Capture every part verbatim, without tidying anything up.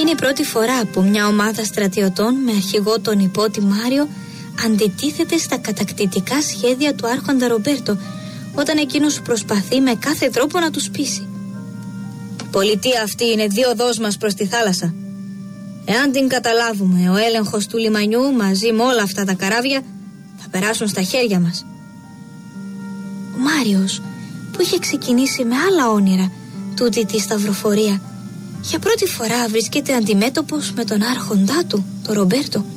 Είναι η πρώτη φορά που μια ομάδα στρατιωτών με αρχηγό τον υπότη Μάριο αντιτίθεται στα κατακτητικά σχέδια του άρχοντα Ρομπέρτο, όταν εκείνος προσπαθεί με κάθε τρόπο να τους πείσει. Η πολιτεία αυτή είναι δύο οδός μας προς τη θάλασσα. Εάν την καταλάβουμε, ο έλεγχος του λιμανιού μαζί με όλα αυτά τα καράβια θα περάσουν στα χέρια μας. Ο Μάριος, που είχε ξεκινήσει με άλλα όνειρα τούτη τη σταυροφορία, για πρώτη φορά βρίσκεται αντιμέτωπος με τον άρχοντά του, τον Ρομπέρτο.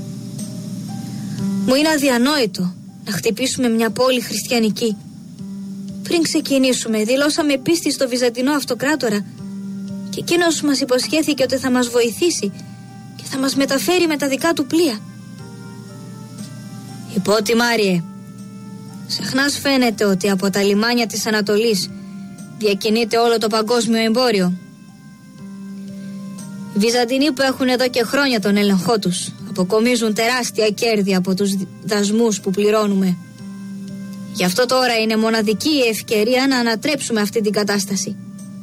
Μου είναι αδιανόητο να χτυπήσουμε μια πόλη χριστιανική. Πριν ξεκινήσουμε δηλώσαμε πίστη στο Βυζαντινό Αυτοκράτορα και εκείνος μας υποσχέθηκε ότι θα μας βοηθήσει και θα μας μεταφέρει με τα δικά του πλοία. Υπότι Μάριε, ξεχνάς φαίνεται ότι από τα λιμάνια της Ανατολής διακινείται όλο το παγκόσμιο εμπόριο. Οι Βυζαντινοί που έχουν εδώ και χρόνια τον έλεγχό τους αποκομίζουν τεράστια κέρδη από τους δασμούς που πληρώνουμε. Γι' αυτό τώρα είναι μοναδική η ευκαιρία να ανατρέψουμε αυτή την κατάσταση.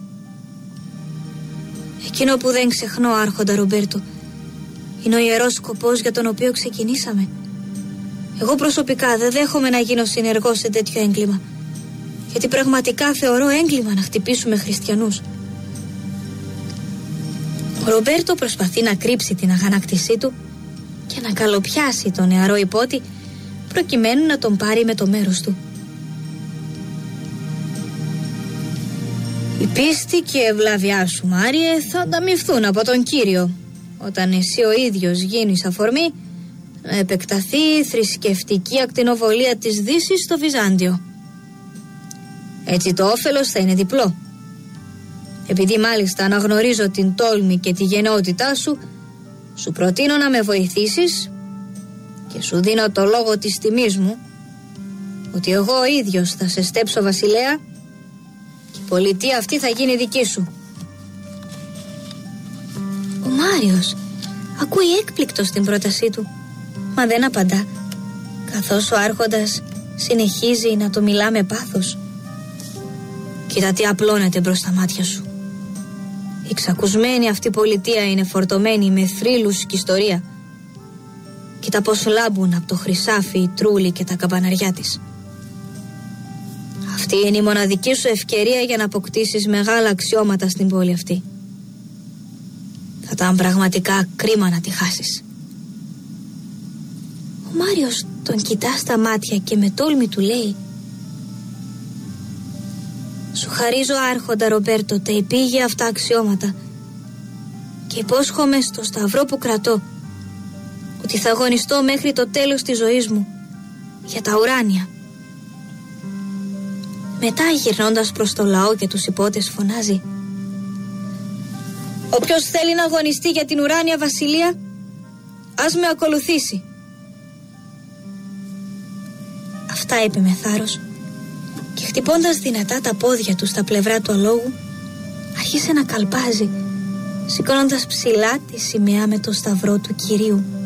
Εκείνο που δεν ξεχνώ, άρχοντα Ρομπέρτο, είναι ο ιερός σκοπός για τον οποίο ξεκινήσαμε. Εγώ προσωπικά δεν δέχομαι να γίνω συνεργός σε τέτοιο έγκλημα, γιατί πραγματικά θεωρώ έγκλημα να χτυπήσουμε χριστιανούς. Ο Ρομπέρτο προσπαθεί να κρύψει την αγανάκτησή του και να καλοπιάσει τον νεαρό υπότη, προκειμένου να τον πάρει με το μέρος του. Η πίστη και η ευλάβειά σου, Μάριε, θα ανταμοιφθούν από τον Κύριο όταν εσύ ο ίδιος γίνεις αφορμή να επεκταθεί η θρησκευτική ακτινοβολία της Δύσης στο Βυζάντιο. Έτσι το όφελος θα είναι διπλό. Επειδή μάλιστα αναγνωρίζω την τόλμη και τη γενναιότητά σου, σου προτείνω να με βοηθήσεις και σου δίνω το λόγο της τιμής μου ότι εγώ ο ίδιος θα σε στέψω βασιλέα και η πολιτεία αυτή θα γίνει δική σου. Ο Μάριος ακούει έκπληκτος την πρότασή του, μα δεν απαντά, καθώς ο άρχοντας συνεχίζει να το μιλά με πάθος. Κοίτα τι απλώνεται μπρος στα μάτια σου. Η ξακουσμένη αυτή πολιτεία είναι φορτωμένη με θρύλους και ιστορία. Κοίτα πως λάμπουν από το χρυσάφι, η τρούλη και τα καμπαναριά της. Αυτή είναι η μοναδική σου ευκαιρία για να αποκτήσεις μεγάλα αξιώματα στην πόλη αυτή. Θα ήταν πραγματικά κρίμα να τη χάσεις. Ο Μάριος τον κοιτά στα μάτια και με τόλμη του λέει: σου χαρίζω, άρχοντα Ρομπέρτο, τα επίγεια αυτά αξιώματα και υπόσχομαι στο σταυρό που κρατώ ότι θα αγωνιστώ μέχρι το τέλος της ζωής μου για τα ουράνια. Μετά, γυρνώντας προς το λαό και τους υπότες, φωνάζει: όποιος θέλει να αγωνιστεί για την ουράνια βασιλεία, ας με ακολουθήσει. Αυτά είπε με θάρρος και χτυπώντας δυνατά τα πόδια του στα πλευρά του αλόγου, άρχισε να καλπάζει, σηκώνοντας ψηλά τη σημαία με το σταυρό του Κυρίου.